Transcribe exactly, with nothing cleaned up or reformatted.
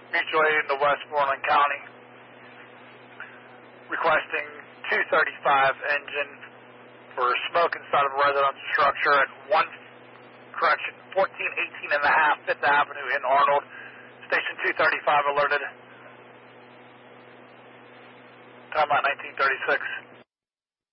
mutual aid in the Westmoreland County, requesting two thirty-five engine for smoke inside of a residential structure at one, correction, fourteen eighteen and a half Fifth Avenue in Arnold. Station two thirty-five alerted. Time out nineteen thirty-six.